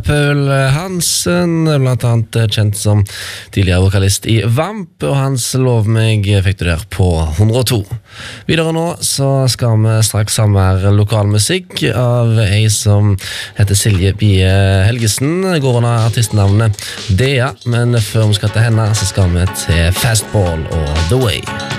Paul Hansen, blant annet kjent som tidligere vokalist i Vamp, og hans Lov meg fikk du der på 102. Videre nå så skal vi straks ha mer lokalmusikk av ei som heter Silje Bie Helgesen, går under artistnavnet Dea, men før vi skal til henne så skal vi til Fastball og The Way.